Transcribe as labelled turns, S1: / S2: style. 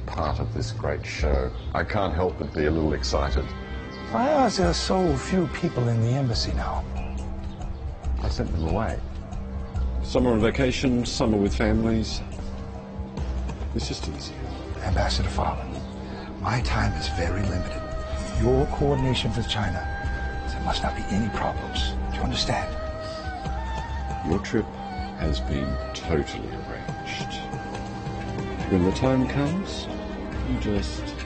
S1: part of this great show. I can't help but be a little excited.
S2: Why are there so few people in the embassy now?
S1: I sent them away.
S3: Some are on vacation, some are with families. It's just easier.
S2: Ambassador Fowler, my time is very limited. Your coordination with China, there must not be any problems. Do you understand?
S3: Your trip has been totally arranged. When the time comes, you just